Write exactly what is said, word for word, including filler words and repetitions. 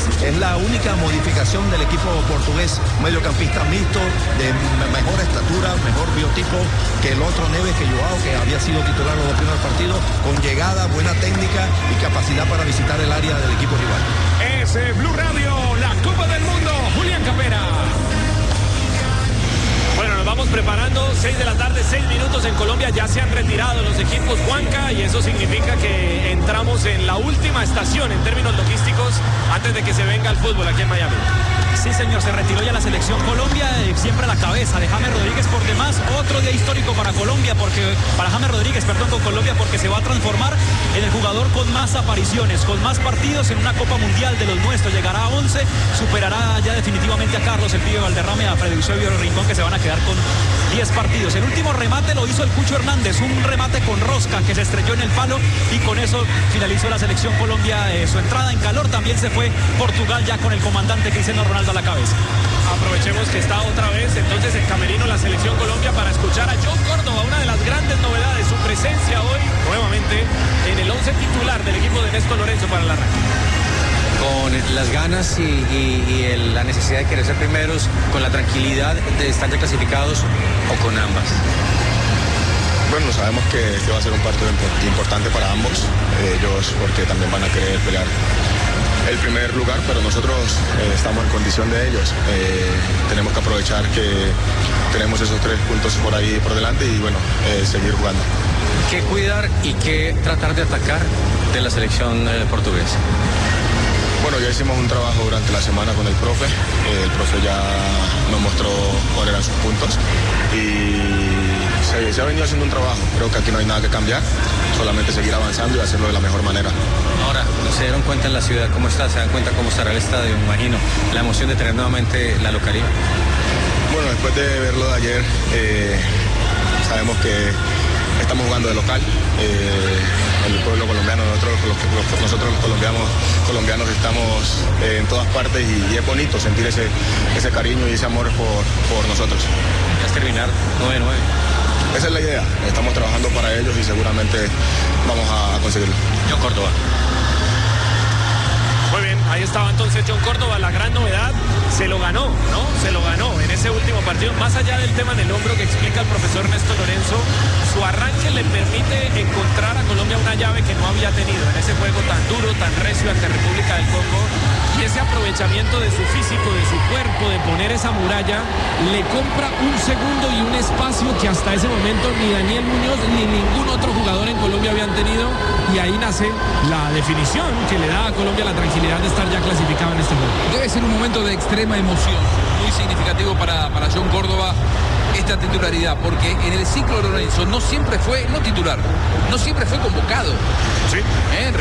es la única modificación del equipo portugués, mediocampista mixto, de mejor estatura, mejor biotipo que el otro Neves, que Joao, que había sido titular los dos primeros partidos, con llegada, buena técnica y capacidad para visitar el área del equipo rival. Es eh, Blue Radio, la Copa del Mundo, Julián Capera. Bueno, nos vamos preparando, seis de la tarde, seis minutos en Colombia, ya se han retirado los equipos Juanca y eso significa que entramos en la última estación en términos logísticos antes de que se venga el fútbol aquí en Miami. Sí, señor, se retiró ya la selección Colombia, eh, siempre a la cabeza de James Rodríguez por demás. Otro día histórico para Colombia, porque para James Rodríguez, perdón, con Colombia, porque se va a transformar en el jugador con más apariciones, con más partidos en una Copa Mundial de los nuestros. Llegará a once, superará ya definitivamente a Carlos, el pibe Valderrama, a Freddy Eusebio Rincón, que se van a quedar con diez partidos. El último remate lo hizo el Cucho Hernández, un remate con rosca que se estrelló en el palo y con eso finalizó la selección Colombia eh, su entrada en calor. También se fue Portugal ya con el comandante Cristiano Ronaldo a la cabeza. Aprovechemos que está otra vez entonces en camerino la selección Colombia para escuchar a John Córdoba, una de las grandes novedades, su presencia hoy nuevamente en el once titular del equipo de Néstor Lorenzo para el arranque. Con las ganas y, y, y el, la necesidad de querer ser primeros, con la tranquilidad de estar ya clasificados o con ambas. Bueno, sabemos que, que va a ser un partido importante para ambos, eh, ellos porque también van a querer pelear el primer lugar, pero nosotros eh, estamos en condición de ellos. Eh, tenemos que aprovechar que tenemos esos tres puntos por ahí por delante y bueno, eh, seguir jugando. ¿Qué cuidar y qué tratar de atacar de la selección eh, portuguesa? Bueno, ya hicimos un trabajo durante la semana con el profe, eh, el profe ya nos mostró cuáles eran sus puntos y se, se ha venido haciendo un trabajo. Creo que aquí no hay nada que cambiar, solamente seguir avanzando y hacerlo de la mejor manera. Ahora, ¿se dieron cuenta en la ciudad cómo está? ¿Se dan cuenta cómo estará el estadio? Me imagino, la emoción de tener nuevamente la localidad. Bueno, después de verlo de ayer, eh, sabemos que estamos jugando de local. Eh, el pueblo colombiano, nosotros los, los, nosotros los colombianos, colombianos estamos eh, en todas partes y, y es bonito sentir ese, ese cariño y ese amor por, por nosotros. ¿Vas a terminar nueve nueve? Esa es la idea, estamos trabajando para ellos y seguramente vamos a conseguirlo. John Córdoba. Muy bien, ahí estaba entonces John Córdoba, la gran novedad, se lo ganó, ¿no? Se lo ganó en ese último partido, más allá del tema en el hombro que explica el profesor Néstor Lorenzo, su arranque le permite encontrar a Colombia una llave que no había tenido en ese juego tan duro, tan recio ante República del Congo, y ese aprovechamiento de su físico, de su cuerpo, de poner esa muralla, le compra un segundo y un espacio que hasta ese momento ni Daniel Muñoz ni ningún otro jugador en Colombia habían tenido, y ahí nace la definición que le da a Colombia la tranquilidad de estar ya clasificado en este juego. Debe ser un momento de extrema emoción, muy significativo para, para John Córdoba esta titularidad, porque en el ciclo de Lorenzo no siempre fue, no titular, no siempre fue convocado. Sí. ¿Eh?